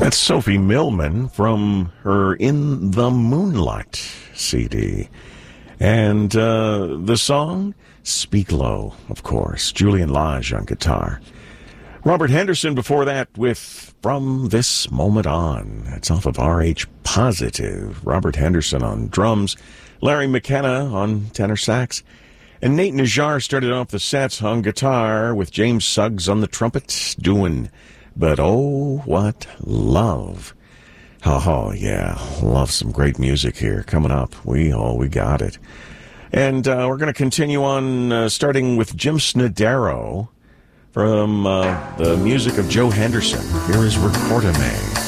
That's Sophie Millman from her In the Moonlight CD. And the song, Speak Low, of course. Julian Lage on guitar. Robert Henderson before that with From This Moment On. It's off of RH Positive. Robert Henderson on drums. Larry McKenna on tenor sax. And Nate Najjar started off the sets on guitar with James Suggs on the trumpet doing But Oh, What Love. Oh, yeah. Love some great music here. Coming up. We got it. And we're going to continue on starting with Jim Snodero from the music of Joe Henderson. Here is Record-A-Me.